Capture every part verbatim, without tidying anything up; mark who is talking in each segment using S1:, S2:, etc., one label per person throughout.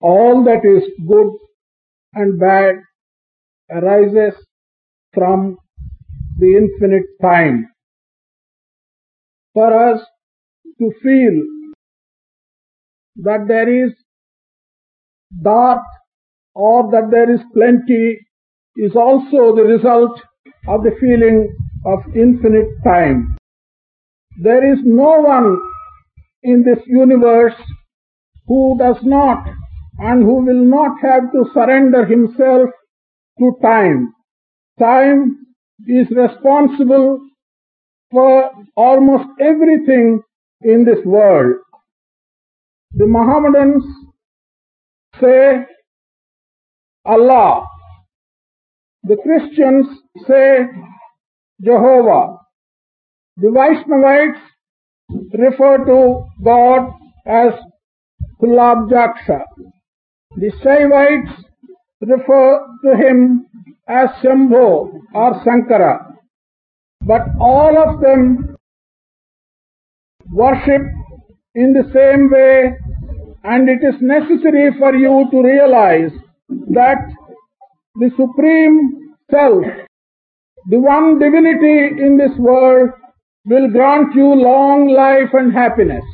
S1: all that is good and bad arises from the infinite time. For us to feel that there is dearth or that there is plenty is also the result of the feeling of infinite time. There is no one in this universe who does not and who will not have to surrender himself to time. Time is responsible for almost everything in this world. The Mohammedans say Allah. The Christians say Jehovah. The Vaishnavites refer to God as Kulab Jaksha. The Shaivites refer to him as Shambho or Sankara. But all of them worship in the same way, and it is necessary for you to realize that the Supreme Self, the one divinity in this world, will grant you long life and happiness.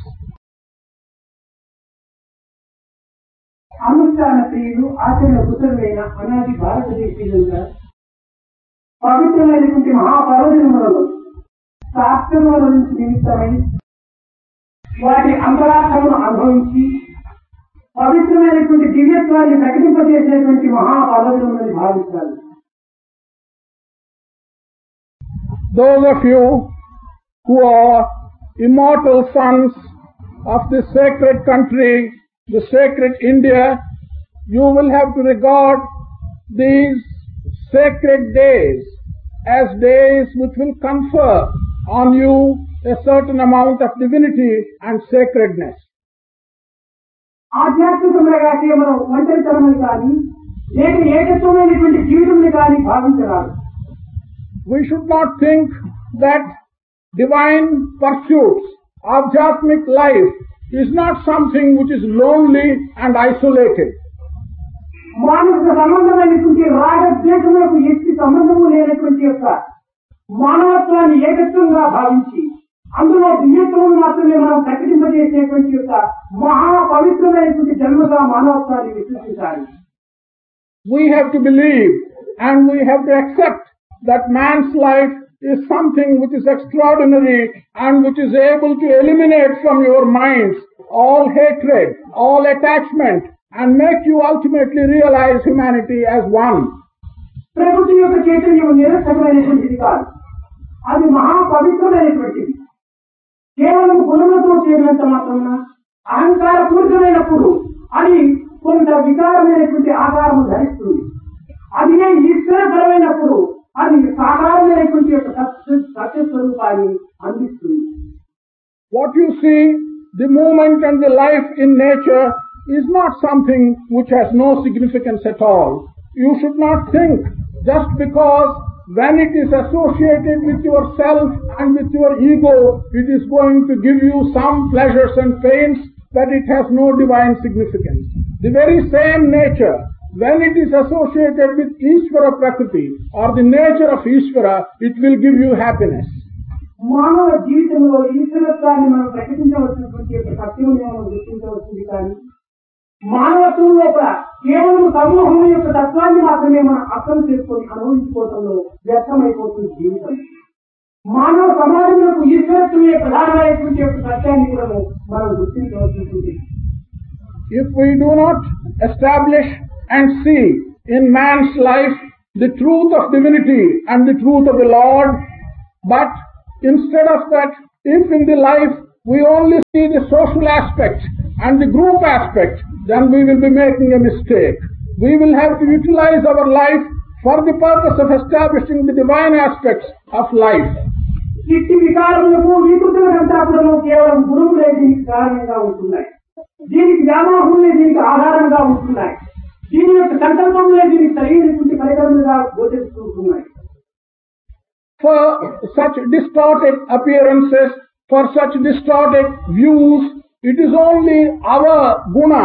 S2: అనుష్ఠాన ప్రియులు ఆచరణ కుశలులైన అనాది భారతదేశీయులుగా పవిత్రమైనటువంటి మహాపర్వదినములను శాస్త్రముల నుంచి నిమిత్తమై వాటి అంతరార్థమును అనుభవించి పవిత్రమైనటువంటి దివ్యత్వాన్ని ప్రకటింపజేసేటువంటి మహాపర్వదినములని భావిస్తారు.
S1: Those of you who are immortal sons of this sacred country, the sacred India, you will have to regard these sacred days as days which will confer on you a certain amount of divinity and sacredness.
S2: ఆధ్యాత్మికంగా కేవలం ఒంటరితనమని కానీ లేక ఏకత్వమైనటువంటి జీవితంని కానీ భావించరాదు.
S1: We should not think that divine pursuits, Adhyatmic life, is not something which is lonely and isolated.
S2: మానసిక సంబంధమైనటువంటి రాగద్వేషములకు ఎట్టి సంబంధము లేనటువంటి యొక్క మానవత్వాన్ని ఏకత్వంగా భావించి అందులో దివ్యత్వమును మాత్రమే మనం ప్రకటింపజేసేటువంటి యొక్క మహా పవిత్రమైనటువంటి జన్మగా మానవత్వాన్ని విశ్వసించాలి.
S1: We have to believe and we have to accept that man's life is something which is extraordinary and which is able to eliminate from your minds all hatred, all attachment, and make you ultimately realize humanity as one.
S2: ప్రకృతి యొక్క చైతన్యం నిరర్థకమైనటువంటిది కాదు, అది మహాపవిత్రమైనటువంటిది. కేవలం గుణములతో చేరినంత మాత్రమున అహంకారపూరితమైనప్పుడు అది కొంత వికారమైనటువంటి ఆకారము ధరిస్తుంది. అదే ఈశ్వరపరమైనప్పుడు అది సాకారమైనటువంటి యొక్క సత్యస్వరూపాన్ని అందిస్తుంది.
S1: What you see, the movement and the life in nature is not something which has no significance at all. You should not think just because when it is associated with yourself and with your ego, it is going to give you some pleasures and pains, that it has no divine significance. The very same nature, when it is associated with Ishvara Prakriti or the nature of Ishvara, it will give you happiness.
S2: మానవ జీవితంలో ఈశ్వరత్వాన్ని మనం ప్రకటించవలసినటువంటి యొక్క సత్యముని మనం గుర్తించవలసింది కానీ మానవత్వం లోపల కేవలం సమూహం యొక్క తత్వాన్ని మాత్రమే మనం అర్థం చేసుకొని అనుభవించుకోవడంలో వ్యర్థమైపోతుంది జీవితం. మానవ సమాజంలో ఈశ్వరత్వమే ప్రధానమైనటువంటి యొక్క సత్యాన్ని కూడా మనం గుర్తించవలసి ఉంటుంది.
S1: If we do not establish and see in man's life the truth of divinity and the truth of the Lord, but instead of that, if in the life we only see the social aspect and the group aspect, then we will be making a mistake. We will have to utilize our life for the purpose of establishing the divine aspects of life.
S2: ఇట్టి వికారములకు వికృతులంతా కూడా కేవలం గురువులే దీనికి కారణంగా ఉంటున్నాయి. దీనికి వ్యామోహములే దీనికి ఆధారంగా ఉంటున్నాయి. దీని యొక్క సంకల్పములే దీనికి సరైనటువంటి పరికరములుగా గోచరిస్తున్నాయి.
S1: For such distorted appearances, for such distorted views, it is only our gunas,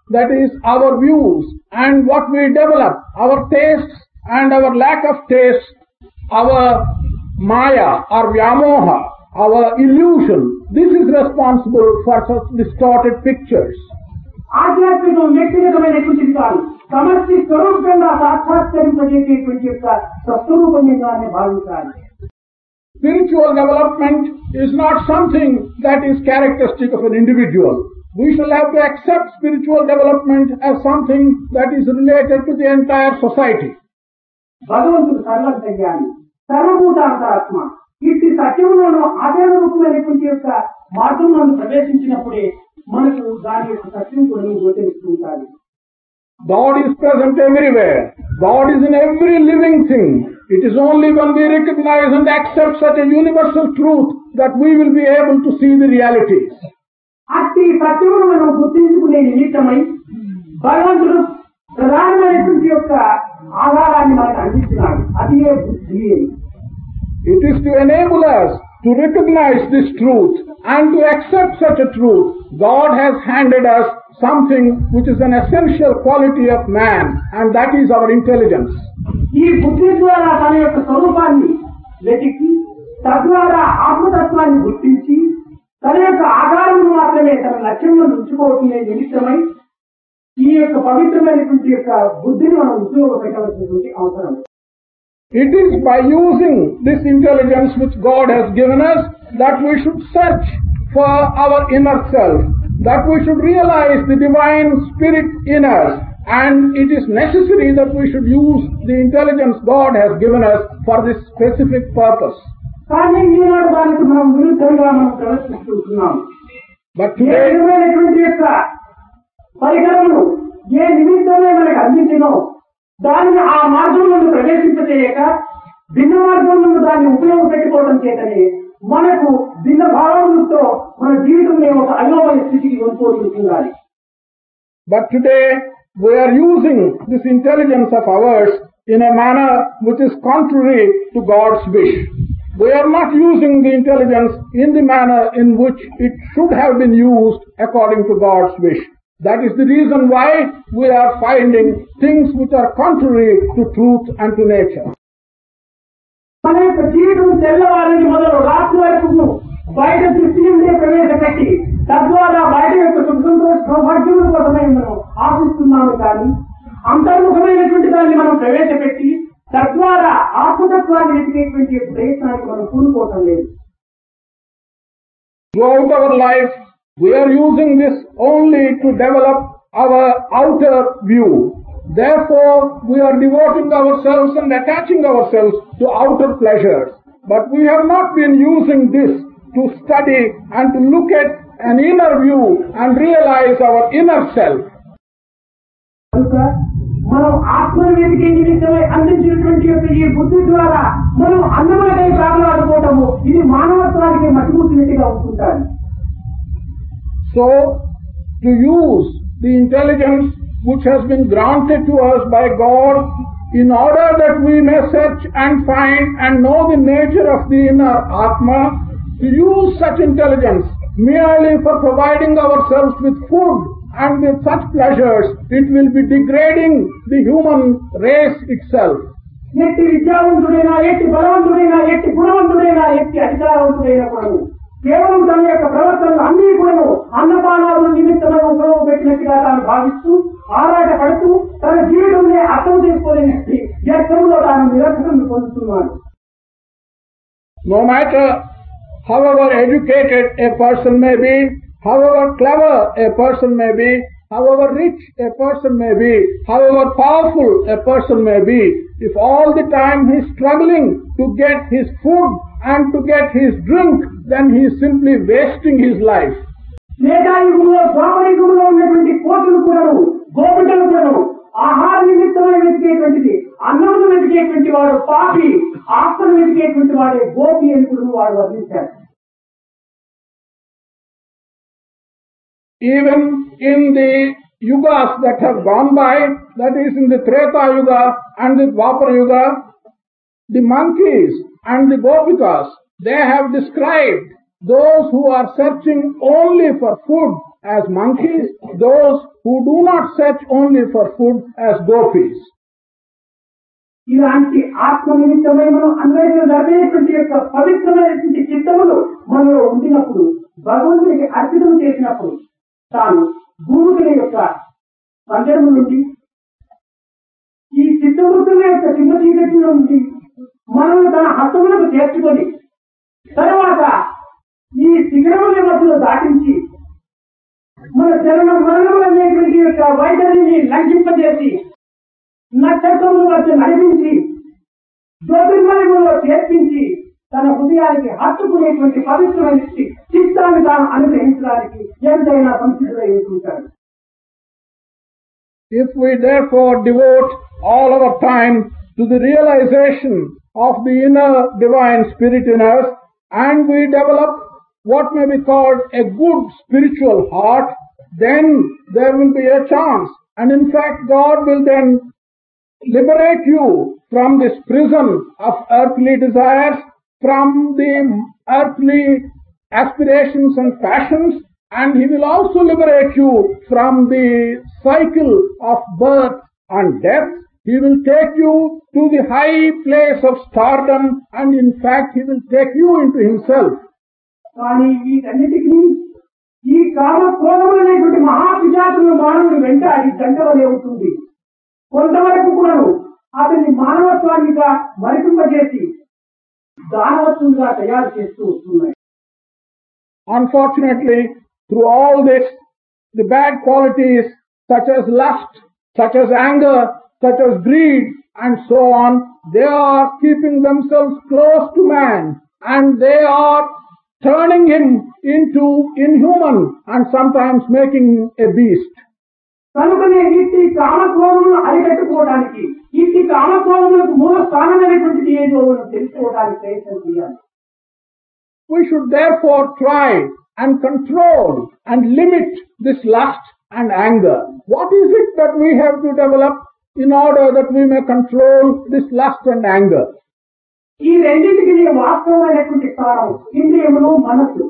S1: that is our views and what we develop, our tastes and our lack of taste, our maya or vyamoha, our illusion, this is responsible for such distorted pictures.
S2: ఆధ్యాత్మికం వ్యక్తిగతమైనటువంటిది కాదు, సమష్టి స్వరూపంగా సాక్షాత్కరింపజేసేటువంటి యొక్క స్వస్వరూపంగానే భావించాలి.
S1: Spiritual development is not something that is characteristic of an individual. We shall have to accept spiritual development as something that is related to the entire society.
S2: భగవంతుడు సర్వజ్ఞాని, సర్వభూతాంతరాత్మ. ఇట్టి సత్యములను ఆధార రూపమైనటువంటి యొక్క మార్గంలో ప్రవేశించినప్పుడే మనకు దాని యొక్క సత్యం కూడా గోచరిస్తూ ఉంటాయి.
S1: God is present everywhere. God is in every living thing. It is only when we recognize and accept such a universal truth that we will be able to see the realities.
S2: అట్టి సత్యమును మనం గుర్తించుకునే నిమిత్తమై భగవంతుడు ప్రధానమైనటువంటి యొక్క ఆధారాన్ని మనకు అందిస్తున్నాడు. అది బుద్ధి.
S1: It is to enable us to recognize this truth and to accept such a truth. God has handed us something which is an essential quality of man, and that is our intelligence.
S2: ఈ బుద్ధి ద్వారా తన యొక్క స్వరూపాన్ని వెతికి తద్వారా ఆత్మతత్వాన్ని గుర్తించి తన యొక్క ఆధారమును మాత్రమే తన లక్ష్యంలో ఉంచుకోవటమే నిమిత్తమై ఈ యొక్క పవిత్రమైనటువంటి యొక్క బుద్ధిని మనం ఉపయోగపెట్టవలసినటువంటి అవసరం.
S1: It is by using this intelligence which God has given us that we should search for our inner self, that we should realize the divine spirit in us, and it is necessary that we should use the intelligence God has given us for this specific purpose.
S2: కానీ ఈనాడు దానికి మనం విరుద్ధంగా మనం ప్రవర్తిస్తున్నాం.
S1: But today,
S2: పరికరమును ఏ నిమిత్తమే మనకు అందించినో దానిని ఆ మార్గంలో ప్రవేశింపచేయక భిన్న మార్గంలో దాన్ని ఉపయోగపెట్టుకోవడం చేతనే మనకు భిన్న భావములతో మన జీవితంలో ఒక అయోమయ స్థితికి వెళ్ళిపోతుండాలి.
S1: But today we are using this intelligence of ours in a manner which is contrary to God's wish. We are not using the intelligence in the manner in which it should have been used according to God's wish. That is the reason why we are finding things which are contrary to truth and to nature.
S2: మన యొక్క జీవితం తెల్లవారిని మొదలు రాత్రి వరకు బయట దృష్టి నుండి ప్రవేశపెట్టి తద్వారా బయట యొక్క సుఖ సంతోష సౌభాగ్యం కోసమే మనం ఆశిస్తున్నాము. కానీ అంతర్ముఖమైనటువంటి దాన్ని మనం ప్రవేశపెట్టి తద్వారా ఆత్మతత్వాన్ని వెతికేటువంటి ప్రయత్నానికి మనం పూనుకోవటం లేదు.
S1: Throughout our life, we are using this only to develop our outer view. Therefore, we are devoting ourselves and attaching ourselves to outer pleasures. But we have not been using this to study and to look at an inner view and realize our inner self.
S2: మనం ఆత్మను వెతికే నిమిత్తమై అందించినటువంటి యొక్క ఈ బుద్ధి ద్వారా మనం అన్నమాటై ప్రాణాడుకోవటము ఇది మానవత్వానికి మతిమూసినట్టుగా ఉంటుంటారు.
S1: So, to use the intelligence which has been granted to us by God in order that we may search and find and know the nature of the inner Atma, to use such intelligence merely for providing ourselves with food and with such pleasures, it will be degrading the human race itself.
S2: ఎట్టి విద్యావంతుడైనా ఎట్టి బలవంతుడైనా ఎట్టి గుణవంతుడైనా ఎట్టి అధికారవంతుడైనా కూడా కేవలం తన యొక్క ప్రవర్తనలు అన్ని కూడా అన్నపానాలు నిమిత్తమైన ఉపయోగపెట్టినట్టుగా తాను భావిస్తూ ఆరాట పడుతూ తన జీవితంలో అర్థం చేసుకోలేని వ్యర్థంలో తాను నిరర్థకం పొందుతున్నాడు.
S1: No matter however educated a person may be, however clever a person may be, however rich a person may be, however powerful a person may be, if all the time he is struggling to get his food and to get his drink, then he is simply wasting his life.
S2: మేఘాయుగంలో ద్వాపరయుగంలో ఉన్నటువంటి కోతులు కూడా గోపికలు కూడా ఆహార నిమిత్తమై వెతికేటువంటిది అన్నమును వెతికేటువంటి వాడు పాపి, ఆత్మను వెతికేటువంటి వాడే గోపి అని కూడా వాడు వర్ణించారు.
S1: Even in the yugas that have gone by, that is in the Treta Yuga and the Dwapara Yuga, the monkeys and the gopikas, they have described those who are searching only for food as monkeys, those who do not search only for food as gopis.
S2: ఇలాంటి ఆత్మ నిమిత్తమై మనం అన్వేషణ జరిగేటువంటి యొక్క పవిత్రమైనటువంటి చిత్తములు మనలో ఉండినప్పుడు భగవంతునికి అర్పితం చేసినప్పుడు తాను భూమికుల యొక్క పంజరము నుండి ఈ చిత్తవృత్తుల యొక్క చిన్న చీకటి నుండి మనం తన హస్తములకు చేర్చుకొని తర్వాత ఈ శిఖరముల మధ్యలో దాటించి మన చరణ మరణములు అనేటువంటి యొక్క వైఖరిని లంఘింపజేసి నక్షత్రముల మధ్య నడిపించి జ్యోతిర్మయములో చేర్పించి తన హృదయానికి హత్తుకునేటువంటి పవిత్రమైన చిత్తాన్ని తాను అనుగ్రహించడానికి ఎంతైనా సంసిద్ధుడై ఉంటుంటాడు.
S1: If we therefore devote all our time to the realization of the inner divine spirit in us, and we develop what may be called a good spiritual heart, then there will be a chance, and in fact God will then liberate you from this prison of earthly desires, from the earthly aspirations and passions, and He will also liberate you from the cycle of birth and death. He will take you to the high place of stardom, and in fact He will take you into Himself.
S2: కానీ వీటన్నిటికీ ఈ కామ క్రోధములనేటువంటి మహాపిశాచులు మానవుని వెంటాడి జంటవలే ఉంటుంది. కొంతవరకు కూడాను అతన్ని మానవత్వాన్నిగా మరిపింపజేసి దానవత్వంగా తయారు చేస్తూ వస్తున్నాయి.
S1: Unfortunately, through all this, the bad qualities such as lust, such as anger, such as greed, and so on, they are keeping themselves close to man, and they are turning him into inhuman and sometimes making a beast.
S2: కనుకనే ఇట్టి కామక్రోధములను అరికట్టుకోవడానికి, ఇట్టి కామక్రోధములకు మూల స్థానమైనటువంటిది ఏదో తెలుసుకోవడానికి ప్రయత్నం చేయాలి.
S1: We should therefore try and control and limit this lust and anger. What is it that we have to develop in order that we may control this lust and anger?
S2: ఈ రెండింటికి వాస్తవమైనటువంటి స్థానం ఇంద్రియములు, మనస్సు.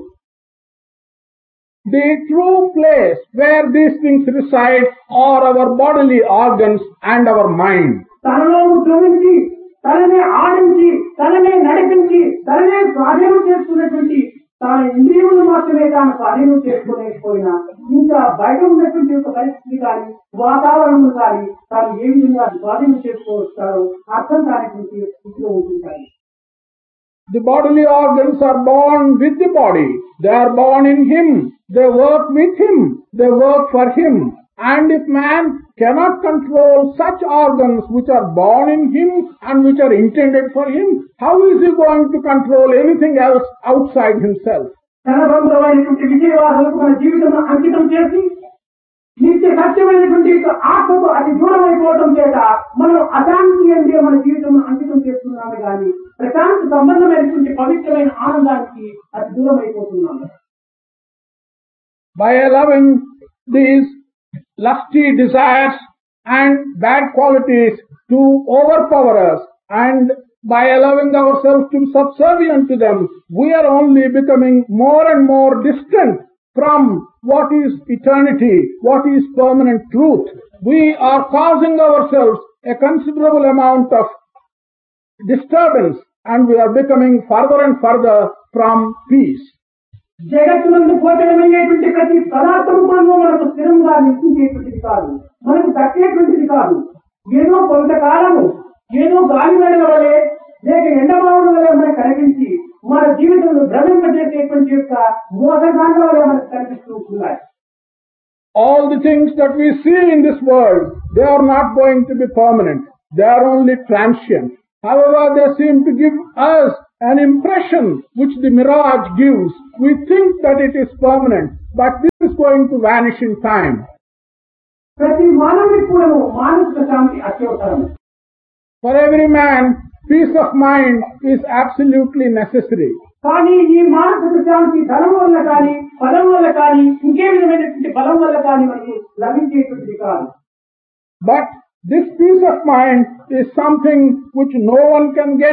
S1: The true place where these things reside are our bodily organs and our mind.
S2: తనలో ఉద్భవించి, తననే ఆడించి, తననే నడిపించి, తననే స్వాధీనం చేసుకున్నటువంటి తాను ఇంద్రియములు మాత్రమే తాను స్వాధీనం చేసుకోలేకపోయినా ఇంకా బయట ఉన్నటువంటి ఒక పరిస్థితి కానీ వాతావరణం కానీ తాను ఏ విధంగా స్వాధీనం చేసుకోవస్తారో అర్థం కానిటువంటి స్థితిలో ఉంటుంటాయి.
S1: The bodily organs are born with the body. They are born in Him. They work with Him. They work for Him. And if man cannot control such organs which are born in Him and which are intended for Him, how is he going to control anything else outside himself?
S2: ధనబంధమైనటువంటి విజయవాదాలకు మన జీవితం అంకితం చేసి నిత్య సత్యమైనటువంటి ఆత్మకు అతి దూరమైపోవడం చేత మనం అశాంతి అంటే మన జీవితం అంకితం చేస్తున్నాము కానీ ప్రశాంతి సంబంధమైనటువంటి పవిత్రమైన ఆనందానికి అతి దూరమైపోతున్నాము.
S1: By allowing these lusty desires and bad qualities to overpower us, and by allowing ourselves to be subservient to them, we are only becoming more and more distant from what is eternity, what is permanent truth. We are causing ourselves a considerable amount of disturbance, and we are becoming further and further from peace.
S2: జగత్తునందు పోచనమైనటువంటి ప్రతి పదార్థము కూడా మనకు స్థిరంగా నిలిచేటువంటిది కాదు, మనకు దక్కేటువంటిది కాదు. ఏదో కొంతకాలము ఏదో గాలి వెళ్ళ వలె లేక ఎండమావుల వలె మనకు కనిపించి మన జీవితంలో భ్రమింపజేసేటువంటి యొక్క మోసగాండ వలె మనకు కనిపిస్తూ ఉంటున్నాయి.
S1: All the things that we see in this world, they are not going to be permanent. They are only transient. However, they seem to give us an impression which the mirage gives. We think that it is permanent, but this is going to vanish in time.
S2: ప్రతి మానవునికి కూడా మానసిక శాంతి అత్యవసరం.
S1: For every man, peace of mind is absolutely necessary.
S2: కానీ ఈ మానసిక శాంతి ధనం వల్ల కానీ పదం వల్ల కానీ ఇంకే విధమైనటువంటి బలం వల్ల కానీ మనకు లభించేటువంటిది కాదు.
S1: But this peace of mind is something which no one can get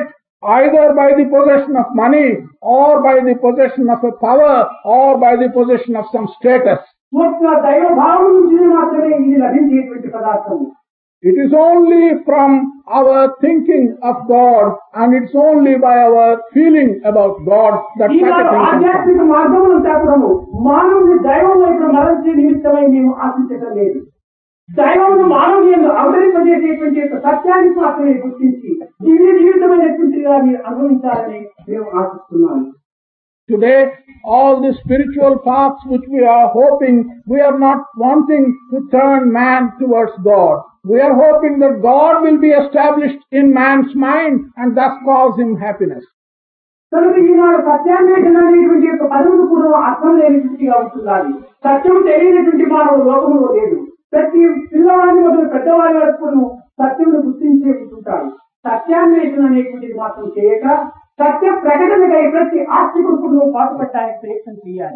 S1: either by the possession of money or by the possession of a power or by the possession of some status.
S2: ఒక్క దైవ భావం నుంచి మాత్రమే ఇది లభించేటువంటి పదార్థం.
S1: It is only from our thinking of God and it's only by our feeling about God that such a
S2: Eenadu
S1: thing can come.
S2: ఆధ్యాత్మిక మార్గమును చెప్పడము మానవుని దైవం వైపు మరల్చే నిమిత్తమై మేము ఆశించటం లేదు. దైవమును మానవుని అవతరింపజేసేటువంటి యొక్క సత్యాన్ని మాత్రమే గుర్తించి దివ్య జీవితమైనటువంటిగా మీరు అనుభవించాలని మేము ఆశిస్తున్నాము.
S1: Today, all the spiritual paths which we are hoping, we are not wanting to turn man towards God. We are hoping that God will be established in man's mind and thus cause him happiness.
S2: కనుక ఈనాడు సత్యాన్వేషణ అనేటువంటి యొక్క పదవులు కూడా అర్థం లేనిగా ఉంటున్నది. సత్యం తెలియనటువంటి మానవుడు లోకంలో లేదు. ప్రతి పిల్లవాడిని మొదలు పెద్దవాడి వరకు సత్యమును గుర్తించే ఉంటుంటాడు. సత్యాన్వేషణ అనేటువంటిది మాత్రం చేయక సత్య ప్రకటనకై ప్రతి ఆస్తికుడు పాటుపట్టడానికి ప్రయత్నం చేయాలి.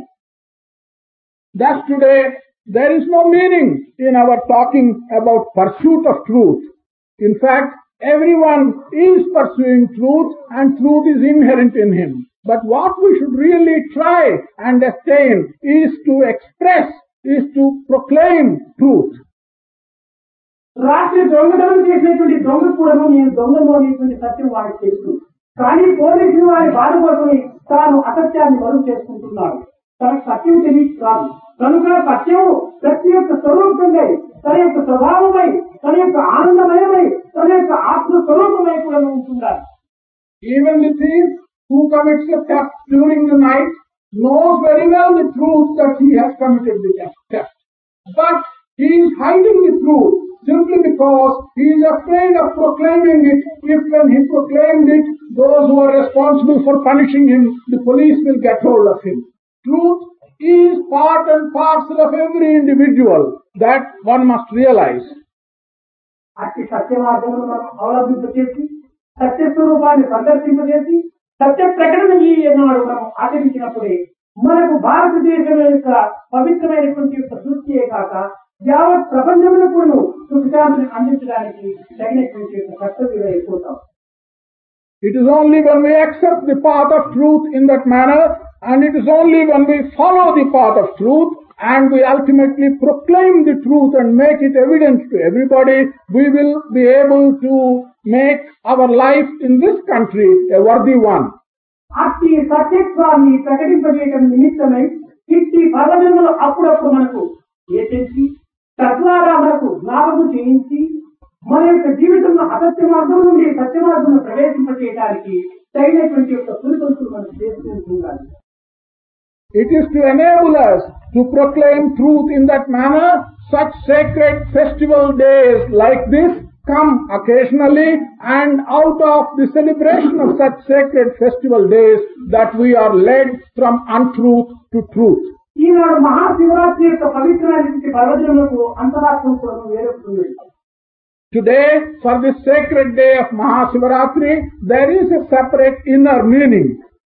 S1: Thus today, there is no meaning in our talking about pursuit of truth. In fact, everyone is pursuing truth and truth is inherent in him. But what we should really try and attain is to express, is to proclaim truth.
S2: రాత్రి దొంగతనం చేసినటువంటి దొంగ కూడా నేను దొంగను అనేటువంటి సత్యం వాడికి తెలుసు. కానీ పోలీసులు వారి బాధపడుకుని తాను అసత్యాన్ని మరుగు చేసుకుంటున్నాడు. తనకు సత్యం తెలియదు కాదు. కనుక సత్యం ప్రతి యొక్క స్వరూపంగా తన యొక్క స్వభావమై తన యొక్క ఆనందమయమై తన యొక్క ఆత్మ స్వరూపమై కూడా ఉంటున్నారు.
S1: Even the thief who commits a theft during the night knows very well the truth that he has committed the theft. But he is hiding the truth simply because he is afraid of proclaiming it. If when he proclaimed it, those who are responsible for punishing him, the police will get hold of him. Truth is part and parcel of every individual that one must realize.
S2: అట్టి సత్య మార్గమును మనం అవలంబింపచేసి సత్య స్వరూపాన్ని సందర్శింపజేసి సత్య ప్రకటన ఈ నాడు మనం ఆచరించినప్పుడే మనకు భారతదేశం యొక్క పవిత్రమైనటువంటి యొక్క దృష్టియే కాక యావత్ ప్రపంచంలో కూడా సుఖశాంతిని అందించడానికి తగినటువంటి కర్తవ్యం అయిపోతాం.
S1: It is only when we accept the path of truth in that manner, and it is only when we follow the path of truth and we ultimately proclaim the truth and make it evident to everybody, we will be able to make our life in this country a worthy one.
S2: అట్టి సత్యత్వాన్ని ప్రకటింపజేయడం నిమిత్తమై ఇట్టి పర్వదినములు అప్పుడప్పుడు మనకు ఏచించి తద్వారా మనకు జ్ఞాపకం చేయించి మన యొక్క జీవితంలో అసత్య మార్గం నుండి సత్య మార్గంలో ప్రవేశింపజేయడానికి తగినటువంటి యొక్క సులుకొలుసులు మనం చేసుకుంటూ ఉండాలి.
S1: It is to enable us to proclaim truth in that manner. Such sacred festival days like this come occasionally, and out of the celebration of such sacred festival days that we are led from untruth to truth.
S2: ఈనాడు మహాశివరాత్రి యొక్క పవిత్రమైనటువంటి పర్వదినములకు అంతరాత్మ కూడా వేరొస్తుంది.
S1: Today, for this sacred day of Mahasivaratri, there is a separate inner meaning.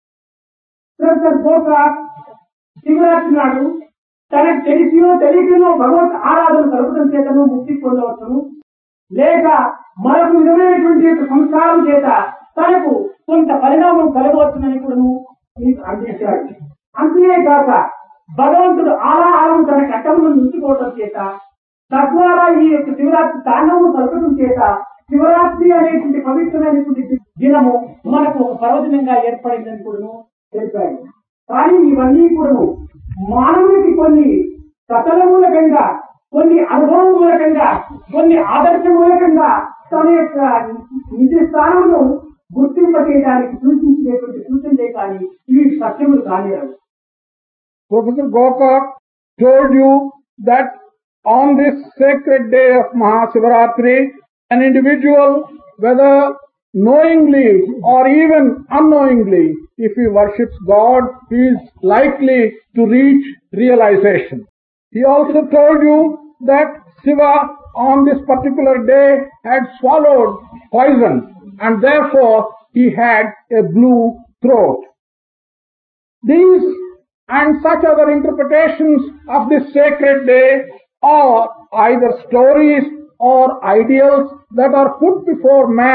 S2: Shivaratri నాడు తనకు తెలిసినో తెలియకనో భగవత్ ఆరాధన కలపడం చేతను ముక్తి పొందవచ్చును, లేక మరొక విధమైనటువంటి సంస్కారం చేత తనకు కొంత పరిణామం కలగవచ్చునని కూడా మీకు అందించాడు. అంతేకాక భగవంతుడు ఆలాహారం తన కట్టములను ఉంచుకోవటం చేత తద్వారా ఈ యొక్క శివరాత్రి తాండవము కలపడం చేత శివరాత్రి అనేటువంటి పవిత్రమైనటువంటి దినము మనకు ఒక పర్వదినంగా ఏర్పడిందని కూడా తెలిపాడు. కానీ ఇవన్నీ కూడా మానవునికి కొన్ని కథల మూలకంగా, కొన్ని అనుభవం మూలకంగా, కొన్ని ఆదర్శ మూలకంగా తన యొక్క నిజ స్థానంలో గుర్తింపజేయడానికి సూచించేటువంటి సూచనలే కానీ ఇవి సత్యములు కానిరావు.
S1: Professor Gokak told you that on this sacred day of Mahasivaratri, an individual, whether knowingly or even unknowingly, if he worships God, he is likely to reach realization. He also told you that Shiva on this particular day had swallowed poison and therefore he had a blue throat. These and such other interpretations of this sacred day are either stories or ideals that are put before man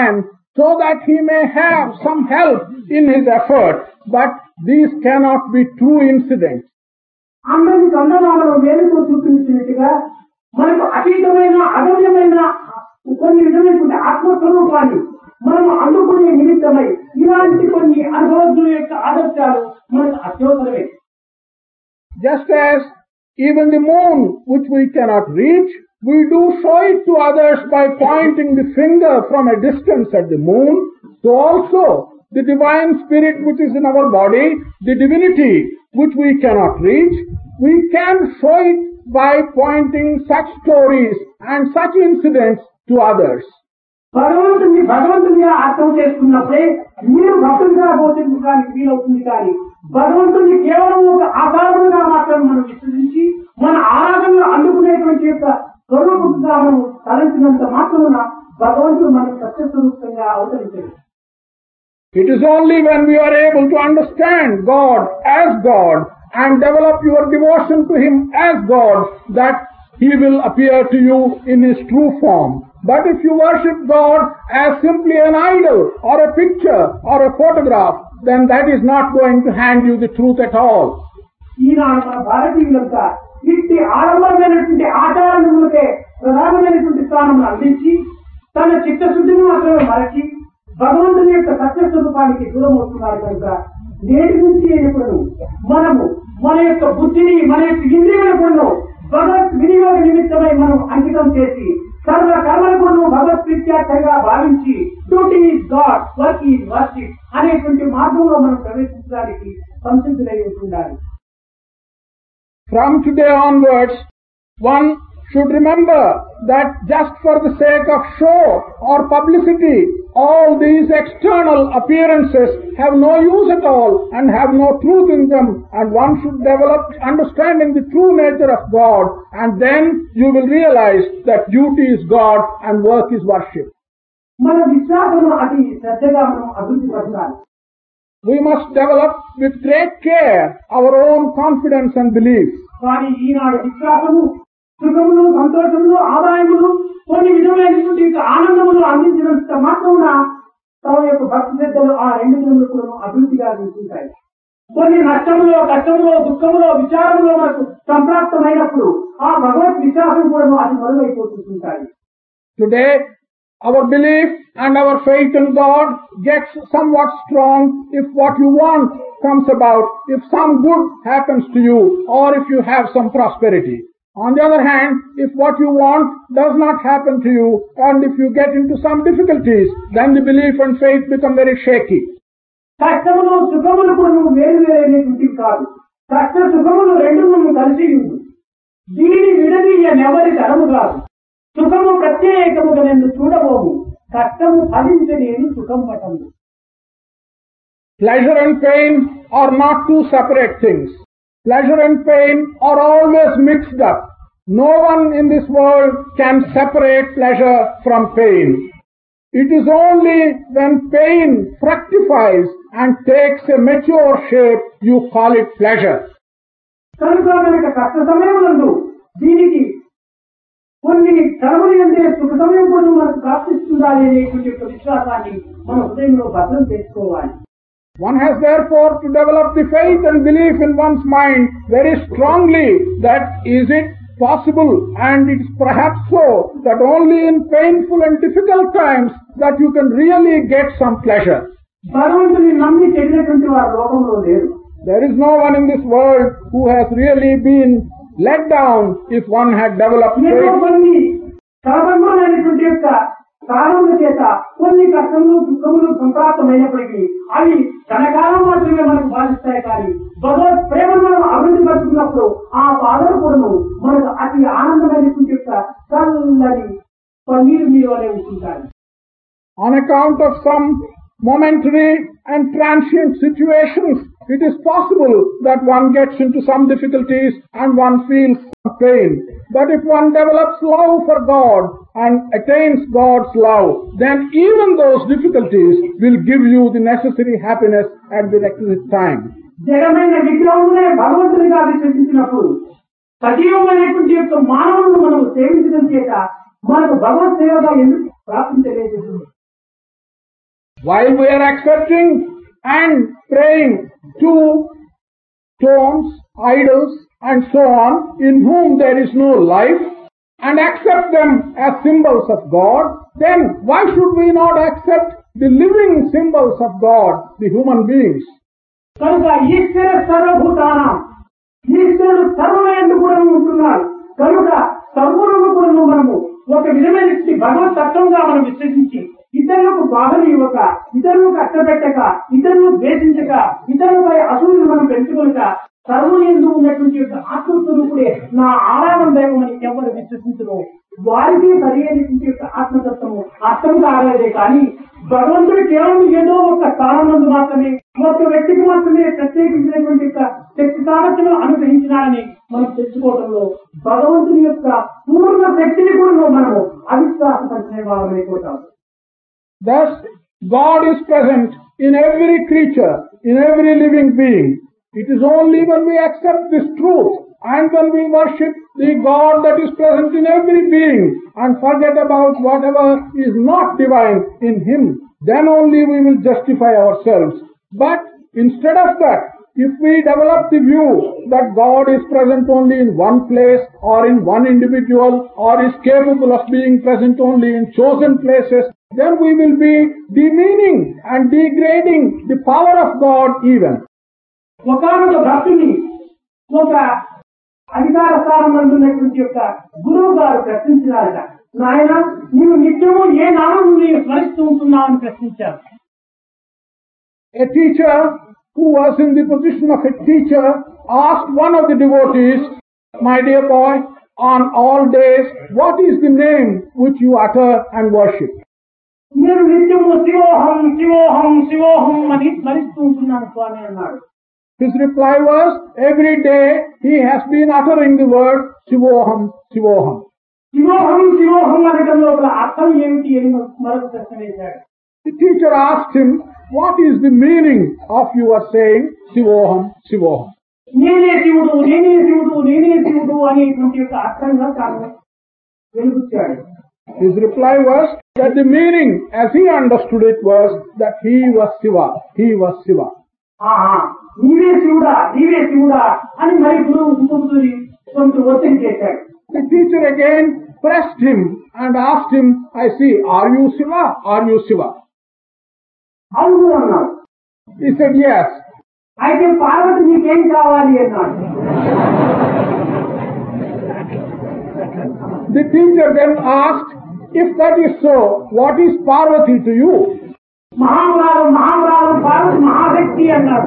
S1: so that he may have some help in his effort. But these cannot be true incidents.
S2: అందరి చందమామను వేలుతో చూపించినట్టుగా మనకు అతీతమైన అగమ్యమైన కొన్ని విధమైనటువంటి ఆత్మస్వరూపాన్ని మనం అందుకునే నిమిత్తమై ఇలాంటి కొన్ని అనుభవజ్ఞుల యొక్క ఆదర్శాలు మనకు అత్యవసరమే.
S1: Just as even the moon, which we cannot reach, we do show it to others by pointing the finger from a distance at the moon, so also the divine spirit which is in our body, the divinity which we cannot reach, we can show it by pointing such stories and such incidents to others.
S2: భగవంతుని భగవంతునిగా అర్థం చేసుకున్నప్పుడే మీరు భక్తులుగా బోధించడానికి వీలవుతుంది. కానీ భగవంతుని కేవలం ఒక ఆధారంగా మాత్రం మనం విశ్వసించి మన ఆరాధనలు అందుకునేటువంటి యొక్క స్వరూపంగా మనం తలంచినంత మాత్రమున భగవంతుడు మనకు సత్యస్వరూపంగా అవతరించారు.
S1: It is only when we are able to understand God as God and develop your devotion to Him as God that He will appear to you in His true form. But if you worship God as simply an idol or a picture or a photograph, then that is not going to hand you the truth at all.
S2: ఈనాడు మన భారతీయులంతా ఇట్టి ఆడంబరమైనటువంటి ఆచారాలకే ప్రధానమైనటువంటి స్థానం అందించి తన చిత్తశుద్ధిని మాత్రమే మరచి భగవంతుని యొక్క సత్యస్వరూపానికి దూరం అవుతున్నారు. కనుక నేటి నుంచి ఎప్పుడు మనము మన యొక్క బుద్ధిని మన యొక్క ఇంద్రియములను భగవత్ వినియోగ నిమిత్తమై మనం అంకితం చేసి సర్వ కర్మలను భగవత్ ప్రీత్యార్థంగా భావించి duty is God, work is worship అనేటువంటి మార్గంలో మనం ప్రవేశించడానికి సంసిద్ధులై ఉంటున్నారు.
S1: From today onwards, one should remember that just for the sake of show or publicity, all these external appearances have no use at all and have no truth in them, and one should develop understanding the true nature of God, and then you will realize that duty is God and work is worship.
S2: మన విశ్వాసము అతి శ్రద్ధగా మనం అభివృద్ధి పరచాలి.
S1: We must develop with great care our own confidence and belief.
S2: కానీ ఈనాడు విశ్వాసము సుఖములు, సంతోషములు, ఆదాయములు, కొన్ని విధమైనటువంటి ఆనందములు అందించినంత మాత్రమున తమ యొక్క భక్తి శ్రద్ధలు ఆ రెండు విధములు అభివృద్ధిగా ఉంటాయి. కొన్ని నష్టములో, కష్టములో, దుఃఖములో, విచారములో మనకు సంప్రాప్తమైనప్పుడు ఆ భగవత్ విశ్వాసం కూడా అది మరుగైపోతుంటాయి.
S1: Today, our belief and our faith in God gets somewhat strong if what you want comes about, if some good happens to you, or if you have some prosperity. On the other hand, if what you want does not happen to you, and if you get into some difficulties, then the belief and faith become very shaky.
S2: కష్టములు సుఖములు కూడా నువ్వు వేరు వేరేటువంటి కాదు. కష్ట సుఖములు రెండు నువ్వు కలిసి ఉంది. దీని విడదీయ నెవరి తరము కాదు. సుఖము ప్రత్యేకముగా నిన్ను చూడబోము, కష్టము ఫలించలేని సుఖం పటము.
S1: Pleasure and pain are not two separate things. Pleasure and pain are always mixed up. No one in this world can separate pleasure from pain. It is only when pain fructifies and takes a mature shape you call it pleasure.
S2: కనుక కనుక కష్ట సమయములందు దీనికి కొన్ని కర్మలు అంటే సుఖ సమయం కూడా మనకు ప్రాప్తిస్తుందని అనేటువంటి విశ్వాసాన్ని మన హృదయంలో భద్రం చేసుకోవాలి.
S1: One has therefore to develop the faith and belief in one's mind very strongly that is it possible, and it's perhaps so, that only in painful and difficult times that you can really get some pleasure.
S2: భగవంతుని నమ్మి చెడినటువంటి వారు లోకంలో లేరు.
S1: There is no one in this world who has really been let down if one had developed faith.
S2: కొన్ని సాధారణమైనటువంటి యొక్క కారణముల చేత కొన్ని కష్టములు, దుఃఖములు సంప్రాప్తమైనప్పటికీ అవి క్షణకాలం మాత్రమే మనకు బాధిస్తాయి. కానీ భగవత్ ప్రేమను మనం అభివృద్ధి పరుచుకున్నప్పుడు ఆ బాధలు కూడా మనకు అతి ఆనందమైనటువంటి యొక్క చల్లని పన్నీరు నీరువలే ఉంటుంటాయి.
S1: On account of some momentary and transient situations, it is possible that one gets into some difficulties and one feels pain. But if one develops love for God and attains God's love, then even those difficulties will give you the necessary happiness at the requisite time.
S2: జడమైన విగ్రహమునే భగవంతునిగా విశ్వసించినప్పుడు సజీవమైనటువంటి యొక్క మానవులను మనం సేవించడం చేత మనకు భగవత్ సేవగా ఎందుకు ప్రాప్తించలేదు?
S1: While we are accepting and praying to stones, idols and so on, in whom there is no life, and accept them as symbols of God, then why should we not accept the living symbols of God, the human beings?
S2: కనుక ఈశ్వర సర్వభూతానాం, ఈశ్వరుడు సర్వయందు కూడా ఉంటున్నాడు. కనుక సర్వులను కూడా మనము ఒక విధమైన భగవత్ తత్వంగా మనం విశ్వసించి ఇతరులకు బాధలు ఇవ్వక, ఇతరులకు కష్టపెట్టక, ఇతరులను ద్వేషించక, ఇతరులపై అసూయను మనం పెంచుకొనక, సర్వయందు ఉన్నటువంటి ఆత్మస్వరూపుడే నా ఆరాధన దైవం అని ఎవరు విశ్వసించరు వారికి సరైనటువంటి యొక్క ఆత్మతత్వము అర్థం కాలేదే కానీ భగవంతుడు కేవలం ఏదో ఒక స్థానం మాత్రమే, ఒక వ్యక్తికి మాత్రమే ప్రత్యేకించినటువంటి యొక్క శక్తి సామర్థ్యం అనుగ్రహించినాడని మనం తెలుసుకోవడంలో భగవంతుని యొక్క పూర్ణ శక్తిని కూడా మనము అవిశ్వాసపరిచే వాళ్ళమైపోతాం.
S1: Thus, God is present in every creature, in every living being. It is only when we accept this truth and when we worship the God that is present in every being and forget about whatever is not divine in Him, then only we will justify ourselves. But instead of that, if we develop the view that God is present only in one place or in one individual or is capable of being present only in chosen places, then we will be demeaning and degrading the power of God even.
S2: ఒకనొక భక్తుని ఒక అధికార స్థానం అందున్నటువంటి యొక్క గురువు గారు ప్రశ్నించినారట. నాయన, నీవు నిత్యము ఏ నామం నీవు స్మరిస్తూ ఉంటున్నావు అని ప్రశ్నించారు.
S1: A teacher who was in the position of a teacher asked one of the devotees, "My dear boy, on all days, what is the name which you utter and worship?"
S2: నేను నిత్యము శివోహం శివోహం శివోహం అని స్మరిస్తూ ఉంటున్నాను స్వామి అన్నాడు.
S1: His reply was, every day he has been uttering the word Shivoham, Shivoham.
S2: శివోహం శివోహం అనడం లోపల అర్థం ఏమిటి అని మరొక ప్రశ్న వేశాడు.
S1: The teacher asked him, what is the meaning of your saying Shivoham, Shivoham?
S2: నేనే శివుడు, నేనే శివుడు, నేనే శివుడు అనేటువంటి యొక్క అర్థంగా తాను వెలుగుచ్చాడు.
S1: His reply was that the meaning as he understood it was that he was Shiva, he was Shiva.
S2: నీవే శివుడా, నీవే శివుడా అని మరి గురువు ఇంకొకటి కొంత ఒత్తిడి చేశాడు.
S1: The teacher again pressed him and asked him, I see, are you Shiva? Are you Shiva?
S2: అవును అన్నాడు.
S1: He said, yes.
S2: అయితే పార్వతి నీకేం కావాలి అన్నాడు.
S1: The teacher then asked, if that is so, what is Parvati to you?
S2: మహామరాలు మహామరాలు Parvati మహాశక్తి అన్నాడు.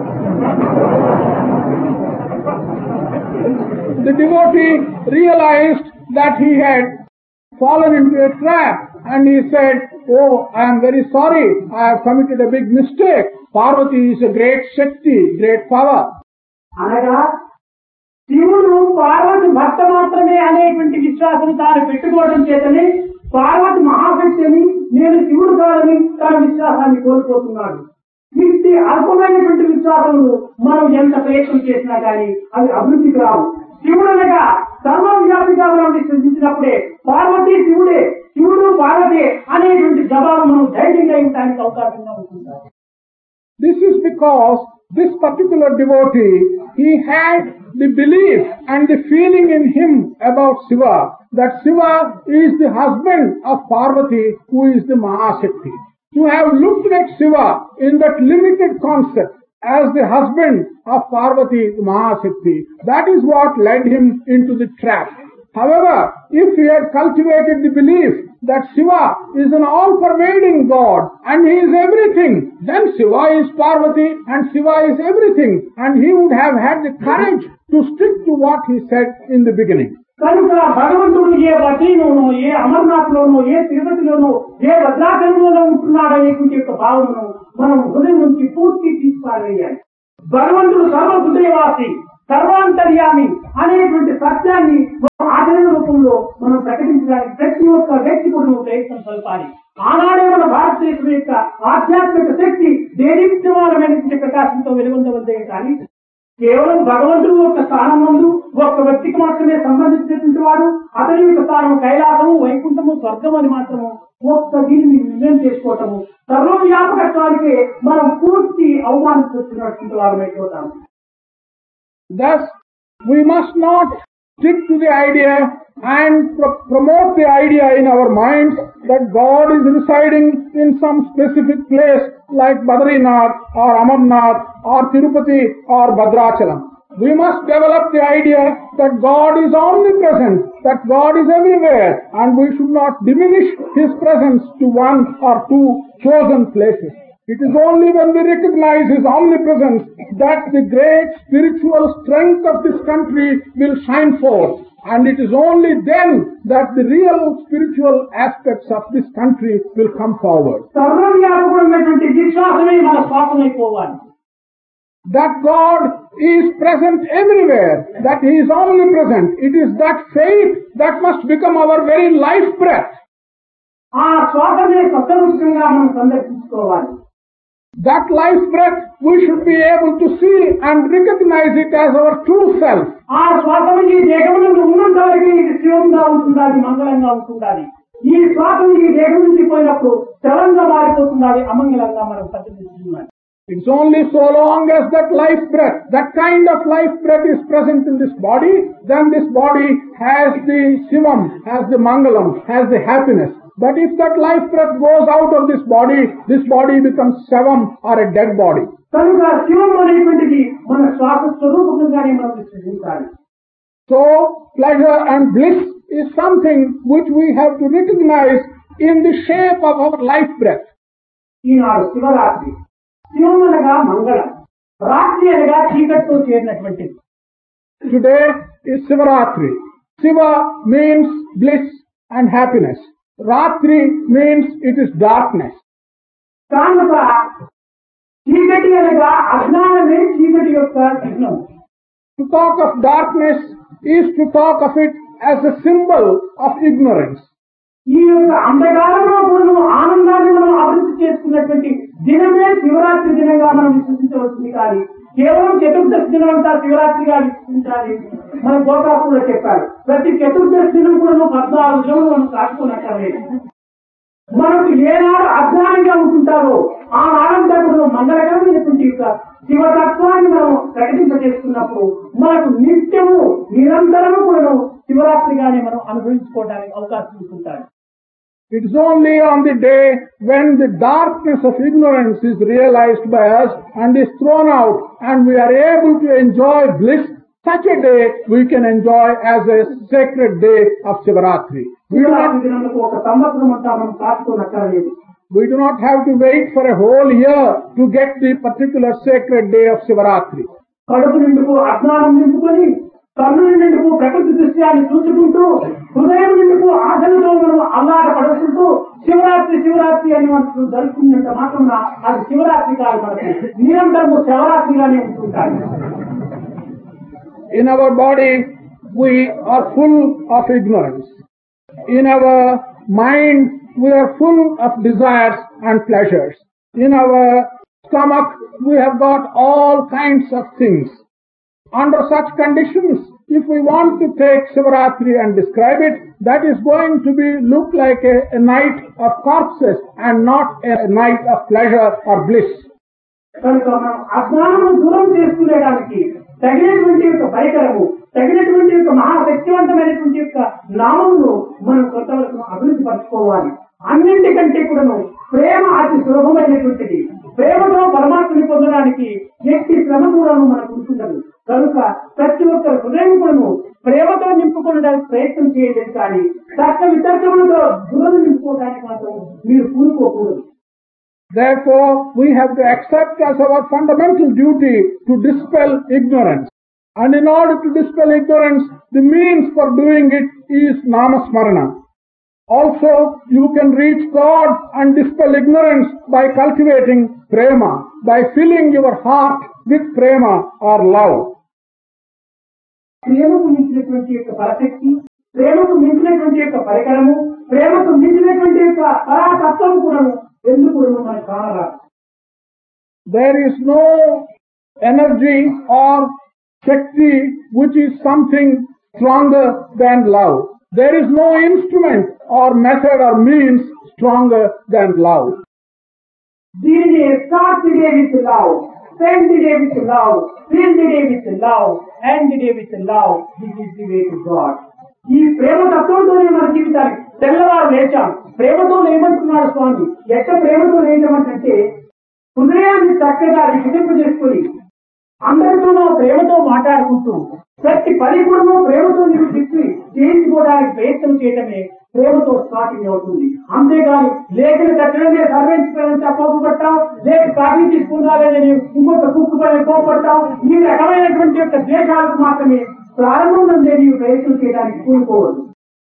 S1: The devotee realized that he had fallen into a trap and he said, oh, I am very sorry, I have committed a big mistake. Parvati is a great Shakti, great power.
S2: అనగా శివుడు పార్వతి భక్త మాత్రమే అనేటువంటి విశ్వాసం తాను పెట్టుకోవడం చేతనే పార్వతి మహాశక్తి అని, నేను శివుడు కాదని తన విశ్వాసాన్ని కోల్పోతున్నాడు. ఇంటి అల్పమైనటువంటి విశ్వాసములు మనం ఎంత ప్రయత్నం చేసినా కానీ అవి అభివృద్ధికి రావు. శివుడు అనగా సర్వవ్యాపిగా మనం విశ్వసించినప్పుడే పార్వతి శివుడే, శివుడు పార్వతి అనేటువంటి జవాబు మనం ధైర్యంగా ఇవ్వడానికి అవకాశంగా ఉంటుంది.
S1: This is because this particular devotee, he had the belief and the feeling in him about Shiva, that Shiva is the husband of Parvati, who is the Mahashakti. To have looked at Shiva in that limited concept as the husband of Parvati, the Mahashakti, that is what led him into the trap. However, if he had cultivated the belief that Shiva is an all-pervading God and he is everything, then Shiva is Parvati and Shiva is everything, and he would have had the courage to stick to what he said in the beginning.
S2: కనుక భగవంతుడు ఏ బద్రీలోనో, ఏ అమర్నాథ్లోనో, ఏ తిరుపతిలోనో, ఏ భద్రాచలంలోనో ఉంటున్నాడు అనేటువంటి యొక్క భావనను మనం హృదయం నుంచి పూర్తి తీసుకోవాలి. భగవంతుడు సర్వ హృదయవాసి, సర్వాంతర్యామి అనేటువంటి సత్యాన్ని ఆచరణ రూపంలో మనం ప్రకటించడానికి ప్రతి ఒక్క వ్యక్తి కూడా ప్రయత్నం సల్పాలి. ఆనాడే మన భారతదేశం యొక్క ఆధ్యాత్మిక శక్తి దేదీప్యమానమైనటువంటి ప్రకాశంతో వెలుగొందవద్దే కానీ కేవలం భగవంతుడు యొక్క స్థానం ముందు ఒక్క వ్యక్తికి మాత్రమే సంబంధించినటువంటి వాడు, అతని యొక్క స్థానం కైలాసము, వైకుంఠము, స్వర్గం అని మాత్రము ఒక్క దీన్ని నిర్ణయం చేసుకోవటము సర్వవ్యాపకత్వానికి మనం పూర్తి అవమానిస్తున్నటువంటి వారమైపోతాం.
S1: Thus, we must not stick to the idea and pro- promote the idea in our minds that God is residing in some specific place like Badrinath or Amarnath or Tirupati or Bhadrachalam. We must develop the idea that God is omnipresent, that God is everywhere, and we should not diminish His presence to one or two chosen places. It is only when we recognize His omnipresence that the great spiritual strength of this country will shine forth. And it is only then that the real spiritual aspects of this country will come forward.
S2: సర్వవ్యాపకమైనటువంటి విశ్వాసమే మన శ్వాసమైపోవాలి.
S1: That God is present everywhere, that He is omnipresent. It is that faith that must become our very life breath.
S2: ఆ శ్వాసమే సత్సంగంగా మనం సందర్శించుకోవాలి.
S1: That life breath we should be able to see and recognize it as our true self.
S2: ఆ శ్వాసము ఈ దేహమునందు ఉన్నంత వరకు ఇది శివంగా ఉంటుండాలి, మంగళంగా ఉంటుండాలి. ఈ శ్వాసము ఈ దేహం నుంచి పోయినప్పుడు చలంగా మారిపోతుండాలి, అమంగళంగా మనం పరిగణిస్తున్నాం.
S1: It's only so long as that life breath, that kind of life breath is present in this body, then this body has the Shivam, has the Mangalam, has the happiness. But if that life breath goes out of this body, this body becomes Shavam or a dead body.
S2: కనుక శివం అనేటువంటిది మన శ్వాస స్వరూపంగానే మనం విశ్వసించాలి.
S1: So, pleasure and bliss is something which we have to recognize in the shape of our life breath.
S2: ఈనాడు శివరాత్రి. శివం అనగా మంగళం, రాత్రి అనగా చీకటితో చేరినటువంటిది.
S1: Today is Sivaratri. Siva means bliss and happiness. Ratri means it is darkness.
S2: కనుక చీకటి అనగా అజ్ఞానమే చీకటి యొక్క చిహ్నం.
S1: To talk of darkness is to talk of it as a symbol of ignorance.
S2: ఈ యొక్క అంధకారంలో కూడా ఆనందాన్ని మనం అభివృద్ధి చేసుకున్నటువంటి దినమే శివరాత్రి దినంగా మనం విశ్వసించవచ్చుంది. కానీ కేవలం చతుర్దశి దినం అంతా శివరాత్రిగా విశ్వసించాలి. మన గోకాకులో చెప్పారు, ప్రతి చతుర్దశి దినం కూడా పద్నాలుగు దినం మనం కాచుకున్నట్లేదు. మనకు ఏనాడు అజ్ఞానంగా ఉంటుంటారో ఆ నాడంతా కూడా మంగళకరమైనటువంటి యొక్క శివతత్వాన్ని మనం ప్రకటింపజేసుకున్నప్పుడు మనకు నిత్యము నిరంతరము కూడా శివరాత్రిగానే మనం అనుభవించుకోవడానికి అవకాశం ఉంటుంటారు.
S1: It is only on the day when the darkness of ignorance is realized by us and is thrown out and we are able to enjoy bliss, such a day we can enjoy as a sacred day of Shivaratri. We do not,
S2: ఒక సంవత్సరం అంతా మనం కాచుకోనక్కర్లేదు.
S1: we do not have to wait for a whole year to get the particular sacred day of Shivaratri.
S2: కడుపు నిండుకు అజ్ఞానం నింపుకొని, కన్నుల నిండుకు ప్రకృతి దృశ్యాన్ని చూసుకుంటూ, హృదయం నిండుకు ఆశలతో మనం అల్లాట పడుకుంటూ శివరాత్రి శివరాత్రి అని మనం జరుపుకున్నంత మాత్రం అది శివరాత్రి కాదు, మనకి నిరంతరము శివరాత్రిగానే ఉంటుంటాయి.
S1: In our body we are full of ignorance. In our mind we are full of desires and pleasures. In our stomach we have got all kinds of things. Under such conditions, if we want to take Shivaratri and describe it, that is going to be look like a, a night of corpses and not a night of pleasure or bliss.
S2: కనుక మనం అజ్ఞానము దూరం చేసుకునేడానికి తగినటువంటి యొక్క పరికరము, తగినటువంటి యొక్క మహాశక్తివంతమైనటువంటి యొక్క నామమును మనం కొంతవరకు అభివృద్ధి పరచుకోవాలి. అన్నింటికంటే కూడాను ప్రేమ అతి సులభమైనటువంటిది. ప్రేమతో పరమాత్మని పొందడానికి ఎట్టి శ్రమ కూడాను మనకు ఉంటుండదు. కనుక ప్రతి ఒక్క హృదయం కూడాను ప్రేమతో నింపుకోవడానికి ప్రయత్నం చేయండి. కానీ తర్క వితర్కములతో గురువును నింపుకోవడానికి మాత్రం మీరు కూరుకోకూడదు.
S1: Therefore, we have to accept as our fundamental duty to dispel ignorance. And in order to dispel ignorance, the means for doing it is Namasmarana. Also, you can reach God and dispel ignorance by cultivating prema, by filling your heart with prema or love.
S2: ప్రేమకు మించినటువంటి యొక్క పరశక్తి, ప్రేమకు మించినటువంటి యొక్క పరికరము, ప్రేమకు మించినటువంటి యొక్క పరాతత్వం కూడా ఎందుకు మనకు కానరాదు.
S1: There is no energy or Shakti which is something stronger than love. There is no instrument or method or means stronger than love.
S2: దీనిని start the day with love, spend the day with love, feel the day with love, end the day with love. This is the way to God. ఈ ప్రేమ తత్వంతోనే మన జీవితానికి తెల్లవారు లేచాం. ప్రేమతో లేమంటున్నాడు స్వామి. ఎక్క ప్రేమతో లేచమంటే హృదయాన్ని చక్కగా వికసింపు చేసుకుని అందరితోనూ ప్రేమతో మాట్లాడుకుంటూ ప్రతి పని కూడా ప్రేమతో నిరూపించి చేయించుకోవడానికి ప్రయత్నం చేయడమే ప్రేమతో స్టార్టింగ్ అవుతుంది. అంతేగాని లేఖన తట్టడమే సర్వేంచుకోవాలని చెప్పబట్టాం, లేక కాఫీ తీసుకుందాలని ఇంకొక కుక్కు పని కోపడతాం. ఈ రకమైనటువంటి యొక్క ద్వేషాలకు మాత్రమే ప్రారంభం నుండే నీవు ప్రయత్నం చేయడానికి కూడుకోవద్దు.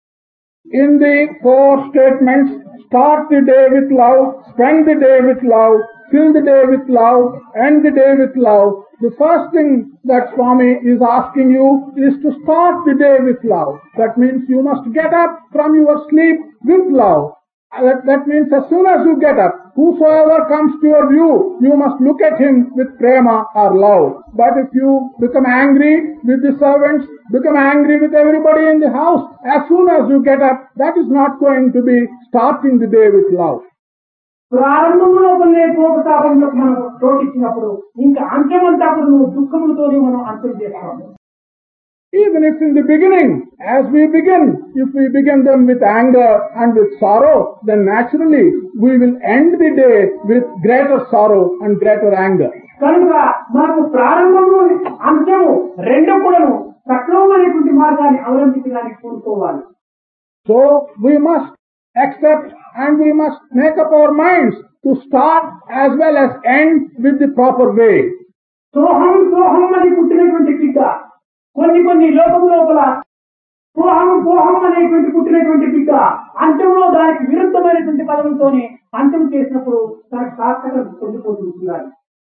S1: In the four statements, start the day with love, spend the day with love, fill the day with love, end the day with love. The first thing that Swami is asking you is to start the day with love. That means you must get up from your sleep with love. That, that means as soon as you get up, whosoever comes to your view, you must look at him with prema or love. But if you become angry with the servants, become angry with everybody in the house, as soon as you get up, that is not going to be starting the day with love.
S2: ప్రారంభంలో కొన్ని కోపతాపంలో మనం చోటిచ్చినప్పుడు ఇంకా అంత్యమంతప్పుడు నువ్వు దుఃఖములతోనే మనం అంతం చేస్తాము.
S1: Even if in the beginning, as we begin, if we begin them with anger and with sorrow, then naturally we will end the day with greater sorrow and greater anger.
S2: కనుక మనకు ప్రారంభము అంత్యము రెండు కూడాను సక్రమమైనటువంటి మార్గాన్ని అవలంబించడానికి కోరుకోవాలి.
S1: So we must accept and we must make up our minds to start as well as end with the proper way.
S2: సోహం సోహం అని పుట్టినటువంటి బిడ్డ కొన్ని కొన్ని లోకం లోపల సోహం సోహం అనేటువంటి పుట్టినటువంటి బిడ్డ అంత్యంలో దానికి విరుద్ధమైనటువంటి పదవులతోనే అంత్యం చేసినప్పుడు దానికి సార్థకత పొందిపోతుంటున్నారు.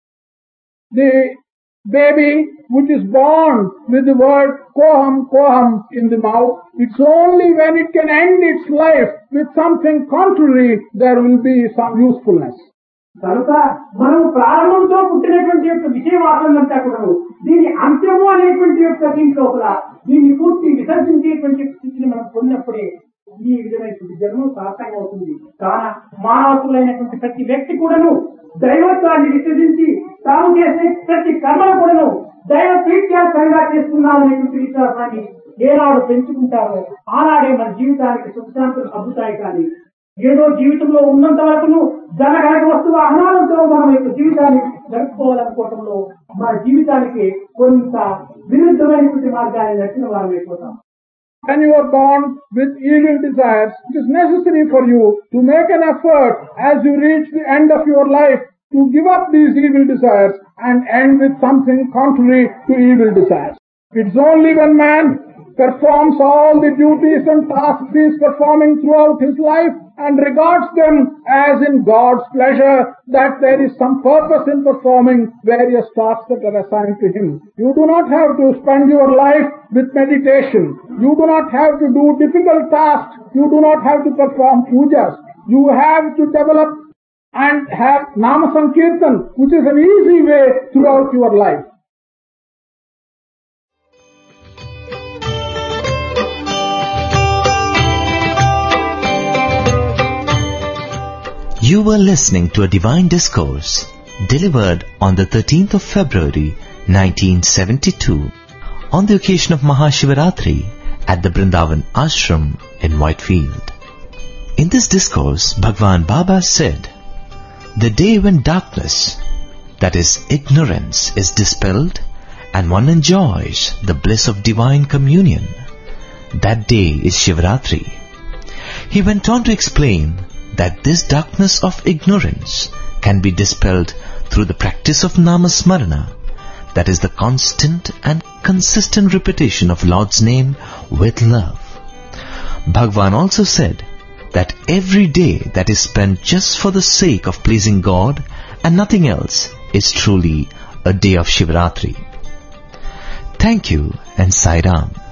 S1: The baby which is born with the word koham koham in the mouth, it's only when it can end its life with something contrary there will be some usefulness.
S2: కనుక మనం ప్రారంభంతో పుట్టినటువంటి యొక్క విషయవాదంతా కూడా దీని అంత్యము అనేటువంటి యొక్క దీంట్లో కూడా దీన్ని పూర్తి విసర్జించేటువంటి స్థితిని మనం పొందినప్పుడే ఈ విధమైనటువంటి జన్మం సార్థకం అవుతుంది. కాన మానవతులైనటువంటి ప్రతి వ్యక్తి కూడాను దైవత్వాన్ని విసర్జించి తాము చేసే ప్రతి కర్మలు కూడాను దైవ ప్రీత్యార్థంగా చేస్తున్నామనేటువంటి విశ్వాసాన్ని ఏనాడు పెంచుకుంటారో ఆనాడే మన జీవితానికి సుఖశాంతులు అబ్బుతాయి. కానీ ఏదో జీవితంలో ఉన్నంత వరకును ధనగనక వస్తువు అహనాలంతో మనం యొక్క జీవితాన్ని జరుపుకోవాలనుకోవడంలో మన జీవితానికి కొంత విరుద్ధమైనటువంటి మార్గాన్ని నచ్చిన వారం అయిపోతాం.
S1: When you are born with evil desires, it is necessary for you to make an effort as you reach the end of your life to give up these evil desires and end with something contrary to evil desires. It's only when man performs all the duties and tasks he is performing throughout his life and regards them as in God's pleasure that there is some purpose in performing various tasks that are assigned to him. You do not have to spend your life with meditation. You do not have to do difficult tasks. You do not have to perform pujas. You have to develop and have Nama Sankirtan, which is an easy way throughout your life.
S3: You were listening to a divine discourse delivered on the thirteenth of February nineteen seventy-two on the occasion of Mahashivaratri at the Vrindavan Ashram in Whitefield. In this discourse, Bhagwan Baba said, "The day when darkness, that is ignorance, is dispelled and one enjoys the bliss of divine communion, that day is Shivaratri." He went on to explain that this darkness of ignorance can be dispelled through the practice of Namasmarana, that is the constant and consistent repetition of Lord's name with love. Bhagwan also said that every day that is spent just for the sake of pleasing God and nothing else is truly a day of Shivaratri. Thank you and Sai Ram.